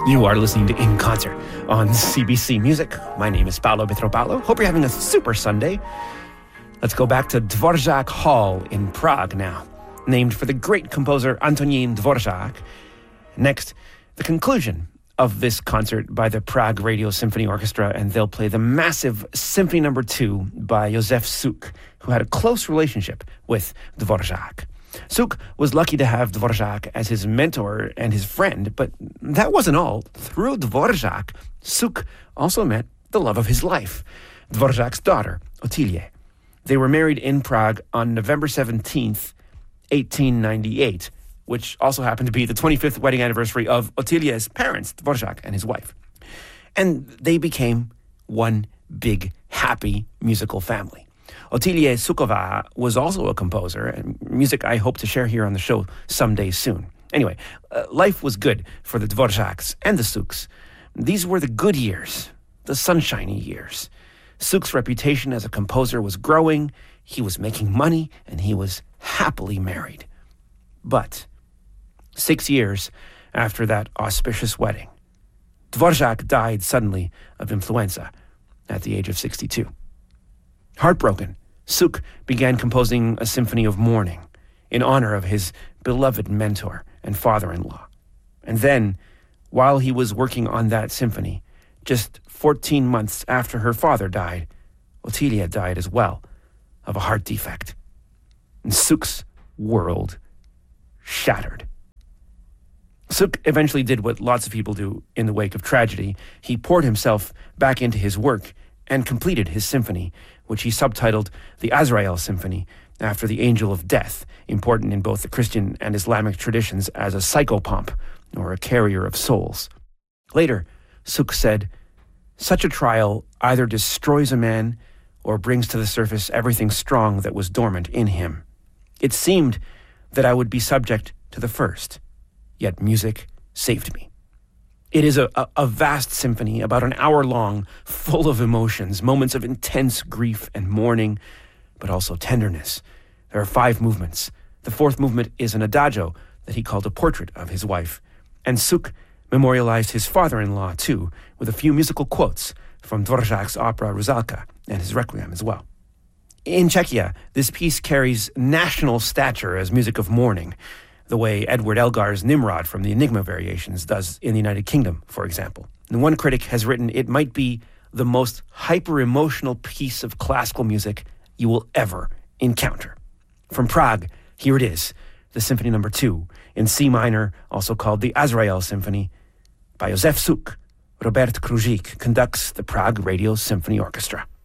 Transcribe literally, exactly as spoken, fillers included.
You are listening to In Concert on C B C Music. My name is Paolo Petropalo. Hope you're having a super Sunday. Let's go back to Dvorak Hall in Prague now, named for the great composer Antonín Dvořák. Next, the conclusion of this concert by the Prague Radio Symphony Orchestra, and they'll play the massive Symphony Number Two by Józef Suk, who had a close relationship with Dvorak. Suk was lucky to have Dvorak as his mentor and his friend, but that wasn't all. Through Dvorak, Suk also met the love of his life, Dvorak's daughter, Otilie. They were married in Prague on November seventeenth, eighteen ninety-eight, which also happened to be the twenty-fifth wedding anniversary of Otilie's parents, Dvorak and his wife. And they became one big, happy musical family. Otilie Suková was also a composer, and music I hope to share here on the show someday soon. Anyway, uh, life was good for the Dvoraks and the Suks. These were the good years, the sunshiny years. Suk's reputation as a composer was growing, he was making money, and he was happily married. But six years after that auspicious wedding, Dvorak died suddenly of influenza at the age of sixty-two. Heartbroken, Suk began composing a symphony of mourning in honor of his beloved mentor and father-in-law. And then, while he was working on that symphony, just fourteen months after her father died, Otilie died as well of a heart defect. And Suk's world shattered. Suk eventually did what lots of people do in the wake of tragedy. He poured himself back into his work and completed his symphony, which he subtitled the Azrael Symphony, after the angel of death, important in both the Christian and Islamic traditions as a psychopomp, or a carrier of souls. Later, Suk said, "Such a trial either destroys a man or brings to the surface everything strong that was dormant in him. It seemed that I would be subject to the first, yet music saved me." It is a, a, a vast symphony, about an hour long, full of emotions, moments of intense grief and mourning, but also tenderness. There are five movements. The fourth movement is an adagio that he called a portrait of his wife. And Suk memorialized his father-in-law, too, with a few musical quotes from Dvorak's opera Rusalka and his Requiem as well. In Czechia, this piece carries national stature as music of mourning, the way Edward Elgar's Nimrod from the Enigma Variations does in the United Kingdom, for example. And one critic has written it might be the most hyper-emotional piece of classical music you will ever encounter. From Prague, here it is, the Symphony Number Two, in C minor, also called the Azrael Symphony, by Józef Suk. Robert Kružík conducts the Prague Radio Symphony Orchestra.